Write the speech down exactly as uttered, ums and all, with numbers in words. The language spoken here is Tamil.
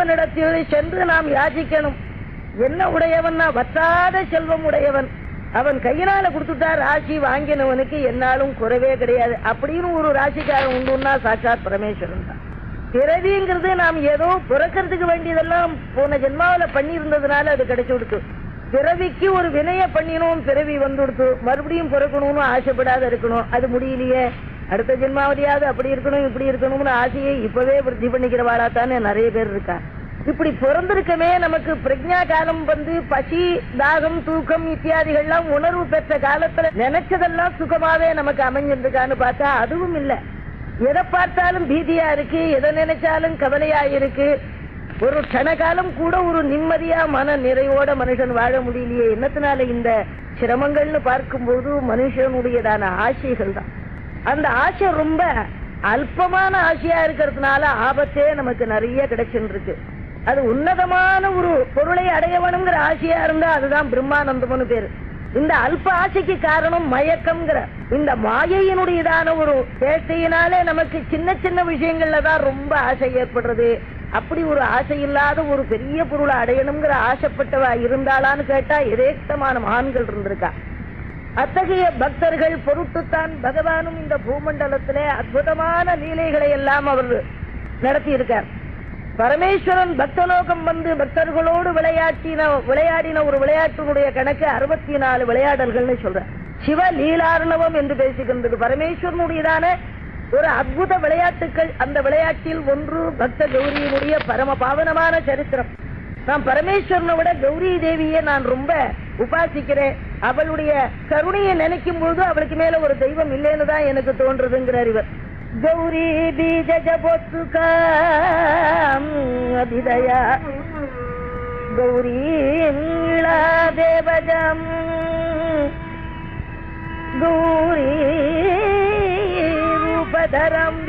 பிரம்மாவனிடத்தில் சென்று நாம் யாசிக்கணும். என்ன உடையவன்னா வற்றாத செல்வம் உடையவன். அவன் கையினால கொடுத்துட்டா ராசி வாங்கினவனுக்கு என்னாலும் குறைவே கிடையாது அப்படின்னு ஒரு ராசிக்காரன் உண்டுன்னா சாட்சாத் பரமேஸ்வரன் தான். பிறவிங்கிறது நாம் ஏதோ பிறக்கிறதுக்கு வேண்டியதெல்லாம் போன ஜென்மாவில பண்ணி இருந்ததுனால அது கிடைச்சு கொடுத்து, பிறவிக்கு ஒரு வினைய பண்ணினோம், பிறவி வந்து கொடுத்து மறுபடியும் பிறக்கணும்னு ஆசைப்படாத இருக்கணும். அது முடியலையே, அடுத்த ஜென்மாவதியாவது அப்படி இருக்கணும் இப்படி இருக்கணும்னு ஆசையை இப்பவே விருத்தி பண்ணிக்கிறவாளாத்தானே நிறைய பேர் இருக்கா. இப்படி பிறந்திருக்கமே நமக்கு பிரஜா காலம் வந்து பசி தாகம் தூக்கம் இத்தியாதிகள்லாம் உணர்வு பெற்ற காலத்துல நினைச்சதெல்லாம் சுகமாவே நமக்கு அமைஞ்சிருக்கான்னு பார்த்தா அதுவும் இல்லை. எதை பார்த்தாலும் பீதியா இருக்கு, எதை நினைச்சாலும் கவலையா இருக்கு. ஒரு கணகாலம் கூட ஒரு நிம்மதியா மன நிறைவோட மனுஷன் வாழ முடியலையே. என்னத்தினால இந்த சிரமங்கள்னு பார்க்கும்போது மனுஷனுடையதான ஆசைகள் தான். அந்த ஆசை ரொம்ப அல்பமான ஆசையா இருக்கிறதுனால ஆபத்தே நமக்கு நிறைய கிடைச்சுன்னு இருக்கு. அது உன்னதமான ஒரு பொருளை அடைய வேணுங்கிற ஆசையா இருந்தா அதுதான் பிரம்மானந்தம்னு பேரு. இந்த அல்ப ஆசைக்கு காரணம் மயக்கம்ங்கிற இந்த மாயையினுடையதான ஒரு சேஷ்டையினாலே நமக்கு சின்ன சின்ன விஷயங்கள்ல தான் ரொம்ப ஆசை ஏற்படுறது. அப்படி ஒரு ஆசை இல்லாத ஒரு பெரிய பொருளை அடையணுங்கிற ஆசைப்பட்டவா இருந்தாளான்னு கேட்டா எதேஷ்டமான மகான்கள் இருந்திருக்கா. அத்தகைய பக்தர்கள் பொருட்டுத்தான் பகவானும் இந்த பூமண்டலத்திலே அற்புதமான லீலைகளை எல்லாம் அவர் நடத்தி இருக்கார். பரமேஸ்வரன் பக்தலோகம் வந்து பக்தர்களோடு விளையாட்டின விளையாடின ஒரு விளையாட்டினுடைய கணக்கு அறுபத்தி நாலு விளையாடல்கள்னு சொல்ற. சிவ லீலார்ணவம் என்று பேசிக்கின்றது பரமேஸ்வரனுடையதான ஒரு அற்புத விளையாட்டுக்கள். அந்த விளையாட்டில் ஒன்று பக்த கௌரியினுடைய பரம பாவனமான சரித்திரம். நான் பரமேஸ்வரனை விட கௌரி தேவியை நான் ரொம்ப உபாசிக்கிறேன். அவளுடைய கருணையை நினைக்கும் போது அவளுக்கு மேல ஒரு தெய்வம் இல்லைன்னு தான் எனக்கு தோன்றதுங்கிறார் இவர். கௌரி பீஜபோத்சுகா கௌரி தேவஜம் கௌரி ரூபதரம்